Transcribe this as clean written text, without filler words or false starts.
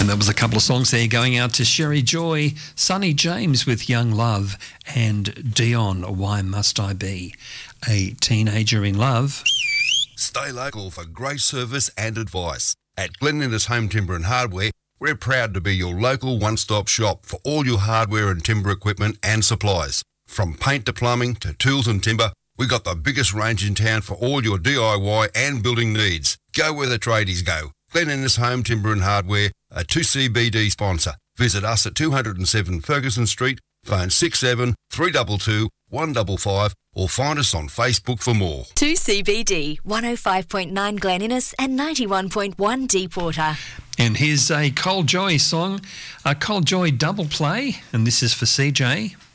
And there was a couple of songs there going out to Sherry Joy, Sonny James with Young Love, and Dion, Why Must I Be a Teenager in Love. Stay local for great service and advice. At Glen Innes Home Timber and Hardware, we're proud to be your local one-stop shop for all your hardware and timber equipment and supplies. From paint to plumbing to tools and timber, we've got the biggest range in town for all your DIY and building needs. Go where the tradies go. Glen Innes Home Timber and Hardware, a 2CBD sponsor. Visit us at 207 Ferguson Street, phone 67 322 155, or find us on Facebook for more. 2CBD, 105.9 Glen Innes and 91.1 Deepwater. And here's a Cold Joy song, a Cold Joy double play, and this is for CJ.